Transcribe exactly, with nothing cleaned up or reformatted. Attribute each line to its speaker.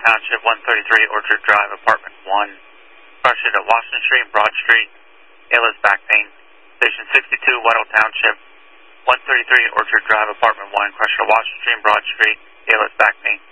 Speaker 1: Township, one thirty-three Orchard Drive, Apartment one. Crush it at Washington Street and Broad Street. A L S back pain. Station sixty-two, Weddell Township, one thirty-three Orchard Drive, Apartment one. Crush it at Washington Street and Broad Street. A L S back pain.